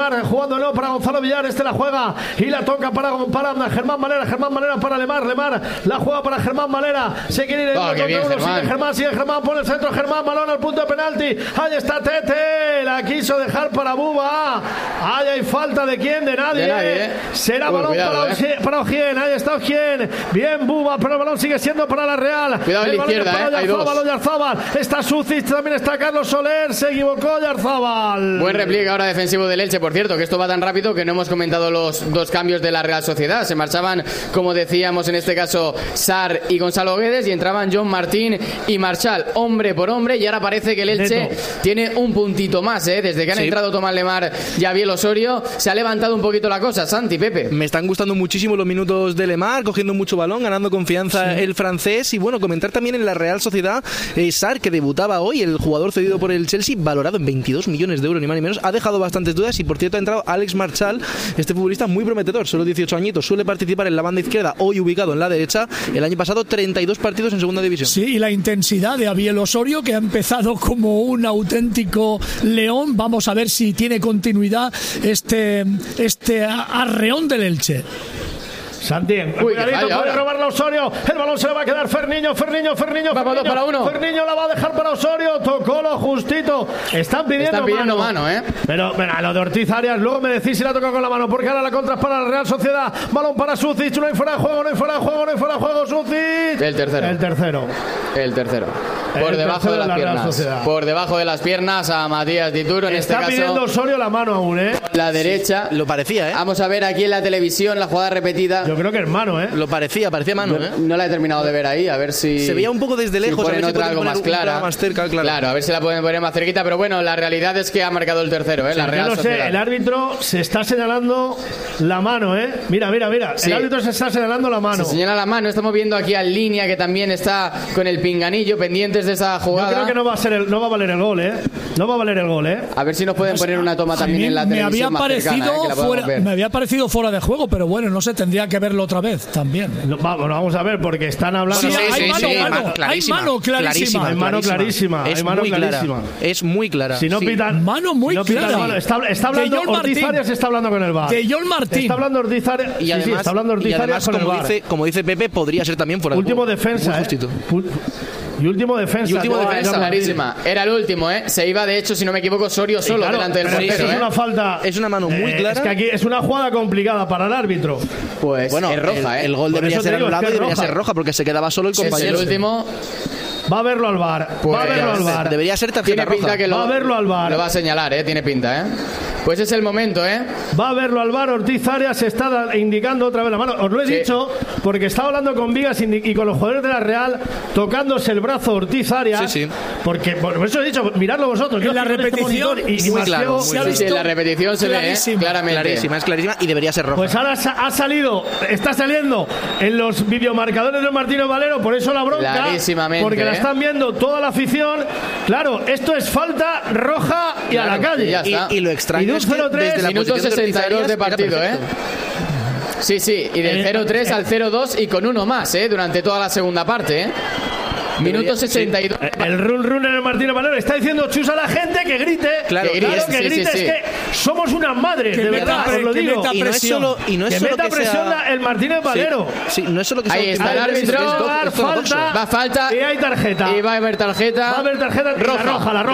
Jugando no para Gonzalo Villar, la juega y la toca para Germán Manera para Lemar la juega para Germán Manera, se quiere ir sigue Germán, pone el centro Germán, balón al punto de penalti, ahí está Tete, la quiso dejar para Buba, ahí hay falta de quién, de nadie, será balón para Ojien, ahí está Ojien, bien Buba, pero el balón sigue siendo para la Real, cuidado en la izquierda, hay dos, Oyarzábal, está Sucic, también está Carlos Soler, se equivocó Oyarzábal. Buen repliegue ahora defensivo del Elche, por cierto, que esto va tan rápido que no hemos comentado los dos cambios de la Real Sociedad. Se marchaban, como decíamos, en este caso Sarr y Gonzalo Guedes, y entraban John Martín y Marchal, hombre por hombre, y ahora parece que el Elche tiene un puntito más, desde que han entrado Tomás Lemar y Abiel Osorio, se ha levantado un poquito la cosa. Santi, Pepe. Me están gustando muchísimo los minutos de Lemar, cogiendo mucho balón, ganando confianza el francés, y bueno, comentar también en la Real Sociedad, Sarr, que debutaba hoy, el jugador cedido por el Chelsea, valorado en 22 millones de euros, ni más ni menos, ha dejado bastantes dudas, y por cierto ha entrado Alex Marchal, este futbolista muy prometedor, solo 18 añitos, suele participar en la banda izquierda, hoy ubicado en la derecha, el año pasado 32 partidos en segunda división. Sí, y la intensidad de Abiel Osorio, que ha empezado como un auténtico león. Vamos a ver si tiene continuidad este arreón del Elche. Santi, cuidadito, puede robarla Osorio, el balón se le va a quedar Ferniño, vamos 2 para 1. Ferniño la va a dejar para Osorio, tocó lo justito, están pidiendo mano, pero lo de Ortiz Arias, luego me decís si la toca con la mano, porque ahora la contra es para la Real Sociedad, balón para Sucic, no hay fuera de juego, Sucic. El tercero. Por debajo de las piernas. Por debajo de las piernas a Matías Dituro, en este caso. Está pidiendo Osorio la mano aún, La derecha. Lo parecía, Vamos a ver aquí en la televisión la jugada repetida. Yo creo que es mano, Lo parecía mano, No la he terminado de ver ahí, a ver si... Se veía un poco desde lejos, si ponen otra algo más clara. Más cerca, claro, a ver si la pueden poner más cerquita, pero bueno, la realidad es que ha marcado el tercero, la Real Sociedad. Yo no sé, el árbitro se está señalando la mano, Mira. Sí. El árbitro se está señalando la mano. Se señala la mano, estamos viendo aquí a Línea, que también está con el pinganillo, pendientes de esa jugada. Yo creo que no va a valer el gol, No va a valer el gol, A ver si nos pueden poner una toma también en la televisión más cercana, me había parecido fuera de juego, pero bueno, no sé, tendría que verlo otra vez también. Vamos a ver, porque están hablando. Hay mano clarísima. Hay mano clarísima. Es muy clara. Si no pitan. Mano muy clara. Está hablando Ortiz Arias, está hablando con el VAR. De John Martín. Está hablando Ortiz Arias. Y además, está hablando Ortiz Arias con el VAR. Como dice Pepe, podría ser también fuera de último defensa. Y último defensa. Clarísima. Era el último, Se iba, de hecho, si no me equivoco, Osorio solo delante del portero. Es una falta. Es una mano muy clara. Es que aquí es una jugada complicada para el árbitro. Pues bueno, es roja, El gol debería ser anulado y debería ser roja, porque se quedaba solo el compañero. Es el último. Va a verlo al VAR. Debería ser tarjeta roja. Pinta que va a verlo al VAR. Lo va a señalar, tiene pinta, Pues es el momento, Va a verlo al VAR. Ortiz Arias se está indicando otra vez la mano. Os lo he dicho porque estaba hablando con Vigas y con los jugadores de la Real, tocándose el brazo Ortiz Arias. Sí. Porque por eso he dicho, miradlo vosotros. En la repetición muy claro. En la repetición se ve, claramente. Es clarísima y debería ser roja. Pues ahora está saliendo en los videomarcadores de Martínez Valero, por eso la bronca. Clarísimamente. Porque la están viendo toda la afición. Claro, esto es falta roja y a la calle. Y lo extraño es que desde la minuto 62 de partido, Sí, y del 0-3 al 0-2 y con uno más, durante toda la segunda parte, Minuto 62. El run en el Martínez Valero está diciendo Chus a la gente que grite. Claro, que grite. Es que somos unas madres, de verdad, os lo digo. Y no es solo que meta presión el Martínez Valero. Sí, no es solo que sea. Ahí está el árbitro. Va falta. Y hay tarjeta. Y va a haber tarjeta. Roja. La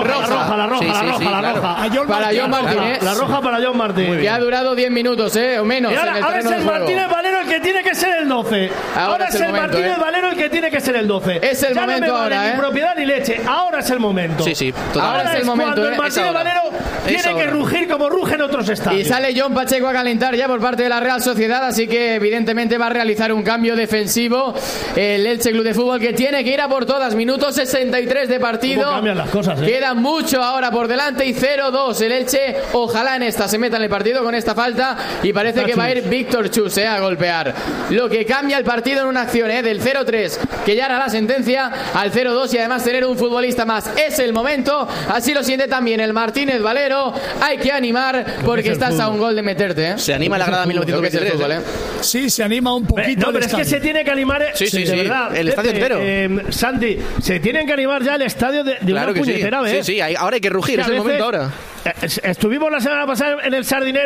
roja. Para John Martínez. La roja para John Martínez. Que ha durado 10 minutos, o menos. Y ahora es el Martínez Valero el que tiene que ser el 12. Ahora es el Martínez Valero el que tiene que ser el 12. Es el momento. No me vale ni propiedad ni leche. Ahora es el momento. Sí, totalmente. Ahora es el momento. Cuando el Martínez Valero tiene que rugir como rugen otros estadios. Y sale John Pacheco a calentar ya por parte de la Real Sociedad, así que evidentemente va a realizar un cambio defensivo el Elche Club de Fútbol, que tiene que ir a por todas. Minuto 63 de partido. ¿Cómo cambian las cosas, Queda mucho ahora por delante y 0-2. El Elche, ojalá en esta se meta en el partido con esta falta, y parece que va a ir Víctor Chus a golpear. Lo que cambia el partido en una acción, del 0-3, que ya era la sentencia, al 0-2, y además tener un futbolista más. Es el momento, así lo siente también el Martínez Valero. Hay que animar porque estás a un gol de meterte. Se anima la grada 1923. Sí, se anima un poquito. No, pero es que se tiene que animar. Sí, de verdad. El estadio entero. Santi, se tienen que animar ya el estadio de claro una puñetera vez. Sí, ahora hay que rugir, es el momento ahora. Estuvimos la semana pasada en el Sardinero.